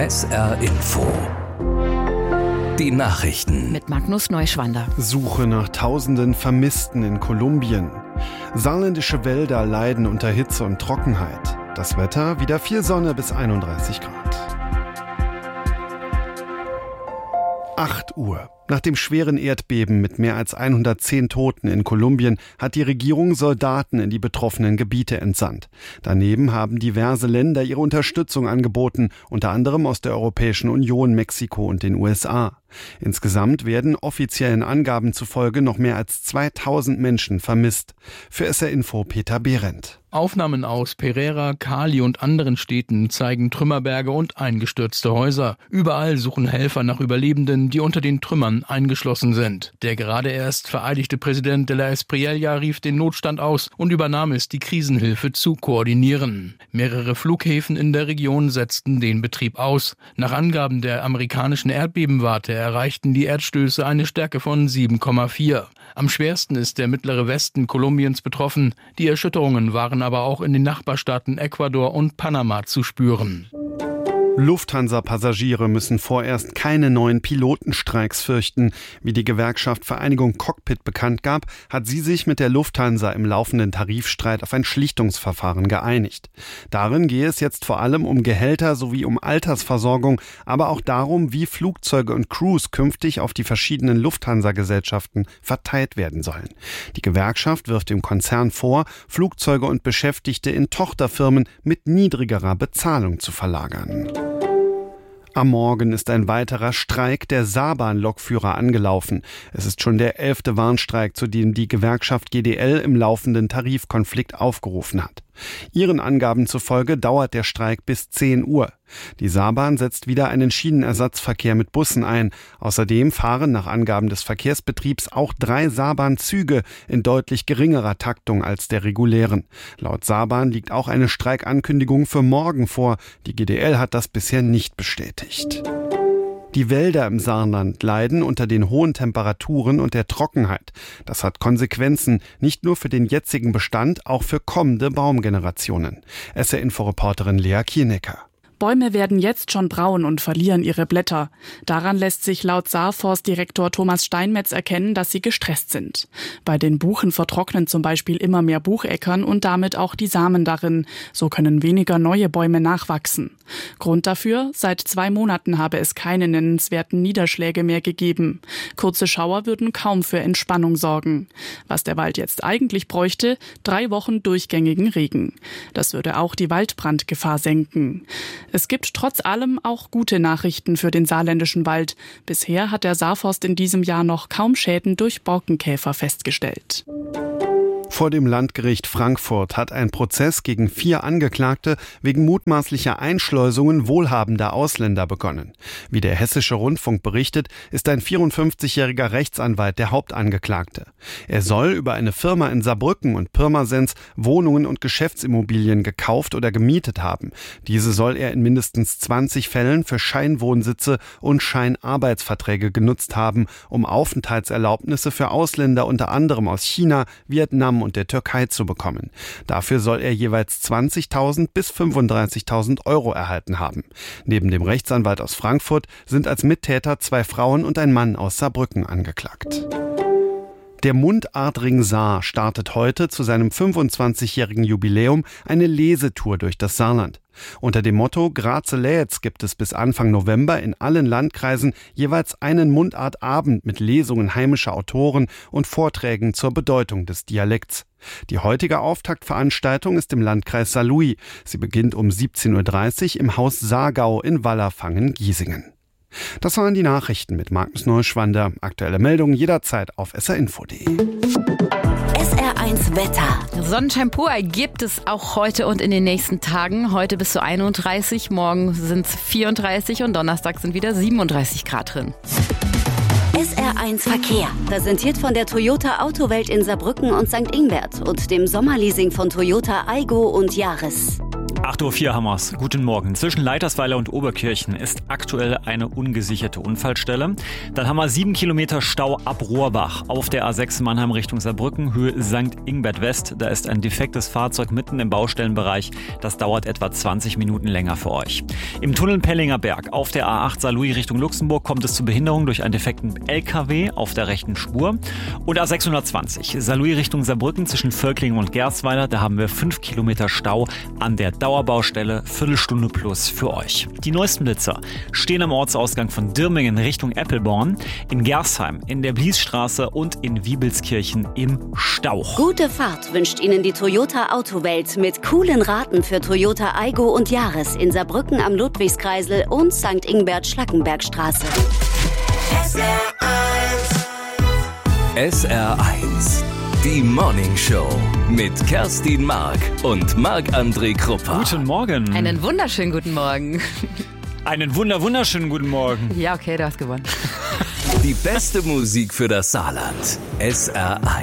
SR Info. Die Nachrichten. Mit Magnus Neuschwander. Suche nach Tausenden Vermissten in Kolumbien. Saarländische Wälder leiden unter Hitze und Trockenheit. Das Wetter wieder viel Sonne bis 31 Grad. 8 Uhr. Nach dem schweren Erdbeben mit mehr als 110 Toten in Kolumbien hat die Regierung Soldaten in die betroffenen Gebiete entsandt. Daneben haben diverse Länder ihre Unterstützung angeboten, unter anderem aus der Europäischen Union, Mexiko und den USA. Insgesamt werden offiziellen Angaben zufolge noch mehr als 2000 Menschen vermisst. Für SR Info Peter Behrendt. Aufnahmen aus Pereira, Cali und anderen Städten zeigen Trümmerberge und eingestürzte Häuser. Überall suchen Helfer nach Überlebenden, die unter den Trümmern eingeschlossen sind. Der gerade erst vereidigte Präsident de la Espriella rief den Notstand aus und übernahm es, die Krisenhilfe zu koordinieren. Mehrere Flughäfen in der Region setzten den Betrieb aus. Nach Angaben der amerikanischen Erdbebenwarte erreichten die Erdstöße eine Stärke von 7,4. Am schwersten ist der mittlere Westen Kolumbiens betroffen. Die Erschütterungen waren aber auch in den Nachbarstaaten Ecuador und Panama zu spüren. Lufthansa-Passagiere müssen vorerst keine neuen Pilotenstreiks fürchten. Wie die Gewerkschaft Vereinigung Cockpit bekannt gab, hat sie sich mit der Lufthansa im laufenden Tarifstreit auf ein Schlichtungsverfahren geeinigt. Darin gehe es jetzt vor allem um Gehälter sowie um Altersversorgung, aber auch darum, wie Flugzeuge und Crews künftig auf die verschiedenen Lufthansa-Gesellschaften verteilt werden sollen. Die Gewerkschaft wirft dem Konzern vor, Flugzeuge und Beschäftigte in Tochterfirmen mit niedrigerer Bezahlung zu verlagern. Am Morgen ist ein weiterer Streik der Saarbahn-Lokführer angelaufen. Es ist schon der 11. Warnstreik, zu dem die Gewerkschaft GDL im laufenden Tarifkonflikt aufgerufen hat. Ihren Angaben zufolge dauert der Streik bis 10 Uhr. Die Saarbahn setzt wieder einen Schienenersatzverkehr mit Bussen ein. Außerdem fahren nach Angaben des Verkehrsbetriebs auch 3 Saarbahn-Züge in deutlich geringerer Taktung als der regulären. Laut Saarbahn liegt auch eine Streikankündigung für morgen vor. Die GDL hat das bisher nicht bestätigt. Die Wälder im Saarland leiden unter den hohen Temperaturen und der Trockenheit. Das hat Konsequenzen, nicht nur für den jetzigen Bestand, auch für kommende Baumgenerationen. SR-Info-Reporterin Lea Kienecker. Bäume werden jetzt schon braun und verlieren ihre Blätter. Daran lässt sich laut Saarforstdirektor Thomas Steinmetz erkennen, dass sie gestresst sind. Bei den Buchen vertrocknen zum Beispiel immer mehr Bucheckern und damit auch die Samen darin. So können weniger neue Bäume nachwachsen. Grund dafür: seit 2 Monaten habe es keine nennenswerten Niederschläge mehr gegeben. Kurze Schauer würden kaum für Entspannung sorgen. Was der Wald jetzt eigentlich bräuchte: 3 Wochen durchgängigen Regen. Das würde auch die Waldbrandgefahr senken. Es gibt trotz allem auch gute Nachrichten für den saarländischen Wald. Bisher hat der Saarforst in diesem Jahr noch kaum Schäden durch Borkenkäfer festgestellt. Vor dem Landgericht Frankfurt hat ein Prozess gegen 4 Angeklagte wegen mutmaßlicher Einschleusungen wohlhabender Ausländer begonnen. Wie der Hessische Rundfunk berichtet, ist ein 54-jähriger Rechtsanwalt der Hauptangeklagte. Er soll über eine Firma in Saarbrücken und Pirmasens Wohnungen und Geschäftsimmobilien gekauft oder gemietet haben. Diese soll er in mindestens 20 Fällen für Scheinwohnsitze und Scheinarbeitsverträge genutzt haben, um Aufenthaltserlaubnisse für Ausländer unter anderem aus China, Vietnam und der Türkei zu bekommen. Dafür soll er jeweils 20.000 bis 35.000 Euro erhalten haben. Neben dem Rechtsanwalt aus Frankfurt sind als Mittäter 2 Frauen und ein Mann aus Saarbrücken angeklagt. Der Mundartring Saar startet heute zu seinem 25-jährigen Jubiläum eine Lesetour durch das Saarland. Unter dem Motto Graze lädt's gibt es bis Anfang November in allen Landkreisen jeweils einen Mundartabend mit Lesungen heimischer Autoren und Vorträgen zur Bedeutung des Dialekts. Die heutige Auftaktveranstaltung ist im Landkreis Saarlouis. Sie beginnt um 17.30 Uhr im Haus Saargau in Wallerfangen-Giesingen. Das waren die Nachrichten mit Magnus Neuschwander. Aktuelle Meldungen jederzeit auf srinfo.de. SR1 Wetter. Sonnenschein pur gibt es auch heute und in den nächsten Tagen. Heute bis zu 31, morgen sind es 34 und Donnerstag sind wieder 37 Grad drin. SR1 Verkehr, präsentiert von der Toyota Autowelt in Saarbrücken und St. Ingbert und dem Sommerleasing von Toyota Aygo und Yaris. 8:04 Uhr haben wir's. Guten Morgen. Zwischen Leitersweiler und Oberkirchen ist aktuell eine ungesicherte Unfallstelle. Dann haben wir 7 Kilometer Stau ab Rohrbach auf der A6 Mannheim Richtung Saarbrücken, Höhe St. Ingbert West. Da ist ein defektes Fahrzeug mitten im Baustellenbereich. Das dauert etwa 20 Minuten länger für euch. Im Tunnel Pellinger Berg auf der A8 Saarlouis Richtung Luxemburg kommt es zu Behinderung durch einen defekten LKW auf der rechten Spur. Und A620 Saarlouis Richtung Saarbrücken zwischen Völklingen und Gersweiler. Da haben wir 5 Kilometer Stau an der Dauerbaustelle, Viertelstunde plus für euch. Die neuesten Blitzer stehen am Ortsausgang von Dirmingen Richtung Eppelborn, in Gersheim, in der Bliesstraße und in Wiebelskirchen im Stauch. Gute Fahrt wünscht Ihnen die Toyota Autowelt mit coolen Raten für Toyota Aygo und Yaris in Saarbrücken am Ludwigskreisel und St. Ingbert-Schlackenbergstraße. SR1, die Morning Show mit Kerstin Mark und Marc-André Krupper. Guten Morgen. Einen wunderschönen guten Morgen. Einen wunderschönen guten Morgen. Ja, okay, du hast gewonnen. Die beste Musik für das Saarland. SR1.